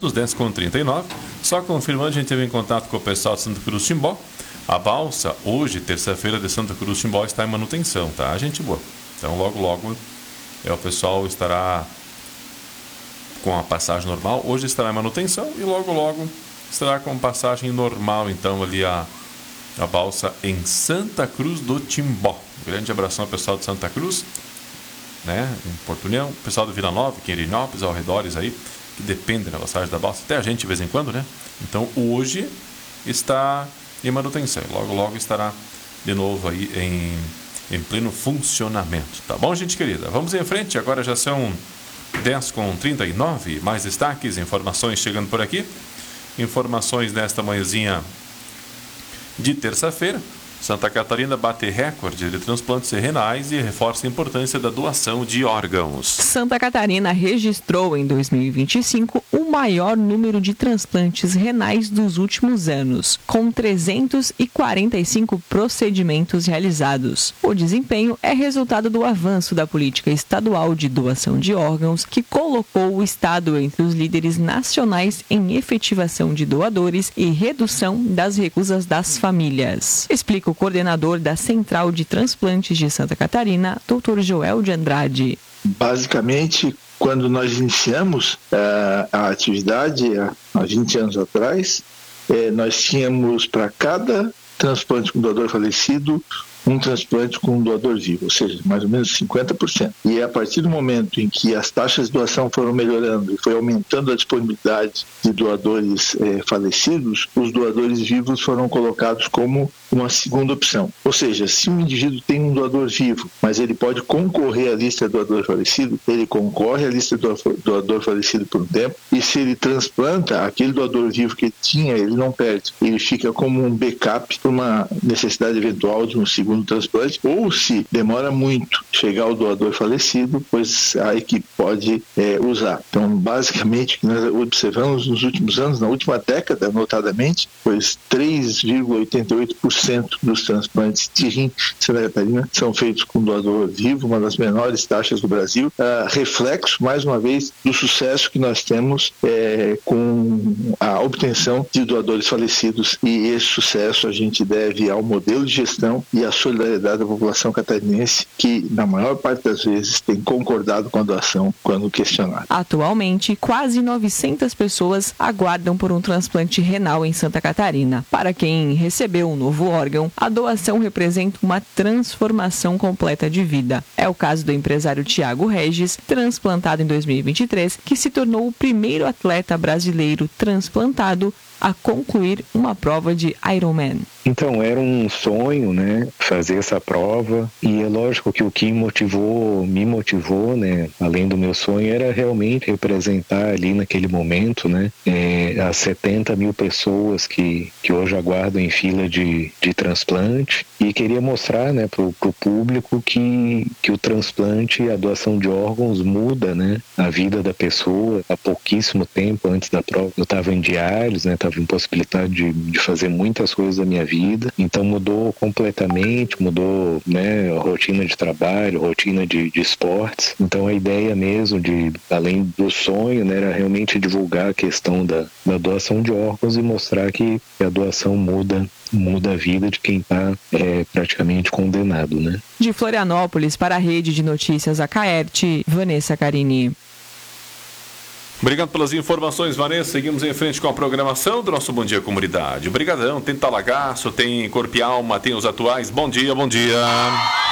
minutos, 10h39. Só confirmando, a gente teve em contato com o pessoal de Santa Cruz Timbó. A balsa, hoje, terça-feira, de Santa Cruz Timbó, está em manutenção, tá? Gente boa. Então, logo, o pessoal estará com a passagem normal. Hoje estará em manutenção e logo estará com passagem normal, então, ali a balsa em Santa Cruz do Timbó. Grande abração ao pessoal de Santa Cruz, né? Em Porto União, pessoal do Vila Nova, Quirinópolis, ao redores aí, que depende da passagem da balsa, até a gente de vez em quando, né? Então, hoje está em manutenção. Logo estará de novo aí em pleno funcionamento. Tá bom, gente querida? Vamos em frente, agora já são 10h39, mais destaques, informações chegando por aqui. Informações nesta manhãzinha de terça-feira. Santa Catarina bate recorde de transplantes renais e reforça a importância da doação de órgãos. Santa Catarina registrou em 2025 o maior número de transplantes renais dos últimos anos, com 345 procedimentos realizados. O desempenho é resultado do avanço da política estadual de doação de órgãos, que colocou o estado entre os líderes nacionais em efetivação de doadores e redução das recusas das famílias. Explica o coordenador da Central de Transplantes de Santa Catarina, Dr. Joel de Andrade. Basicamente, quando nós iniciamos a atividade há 20 anos atrás, nós tínhamos para cada transplante com doador falecido um transplante com um doador vivo, ou seja, mais ou menos 50%. E a partir do momento em que as taxas de doação foram melhorando e foi aumentando a disponibilidade de doadores falecidos, os doadores vivos foram colocados como uma segunda opção. Ou seja, se um indivíduo tem um doador vivo, mas ele pode concorrer à lista de doador falecido, ele concorre à lista de doador falecido por um tempo, e se ele transplanta, aquele doador vivo que ele tinha, ele não perde. Ele fica como um backup para uma necessidade eventual de um segundo transplante, ou se demora muito chegar ao doador falecido, pois a equipe pode usar. Então, basicamente, o que nós observamos nos últimos anos, na última década, notadamente, pois 3,88% dos transplantes de rim em Santa Catarina são feitos com doador vivo, uma das menores taxas do Brasil, reflexo, mais uma vez, do sucesso que nós temos com a obtenção de doadores falecidos, e esse sucesso a gente deve ao modelo de gestão e à solidariedade da população catarinense, que na maior parte das vezes tem concordado com a doação quando questionado. Atualmente, quase 900 pessoas aguardam por um transplante renal em Santa Catarina. Para quem recebeu um novo órgão, a doação representa uma transformação completa de vida. É o caso do empresário Tiago Regis, transplantado em 2023, que se tornou o primeiro atleta brasileiro transplantado a concluir uma prova de Ironman. Então, era um sonho, né, fazer essa prova, e é lógico que o que me motivou, né, além do meu sonho, era realmente representar ali naquele momento, né, as 70 mil pessoas que hoje aguardam em fila de transplante, e queria mostrar, né, pro público que o transplante e a doação de órgãos muda, né, a vida da pessoa. Há pouquíssimo tempo antes da prova, eu estava em diálise, né, estava impossibilitado de fazer muitas coisas da minha vida, então mudou completamente, mudou, né, a rotina de trabalho, rotina de esportes. Então a ideia mesmo além do sonho, né, era realmente divulgar a questão da doação de órgãos e mostrar que a doação muda a vida de quem está praticamente condenado, né? De Florianópolis para a Rede de Notícias Acaerte, Vanessa Carini. Obrigado pelas informações, Vanessa. Seguimos em frente com a programação do nosso Bom Dia Comunidade. Obrigadão. Tem Talagaço, tem Corpo e Alma, tem os atuais. Bom dia, bom dia.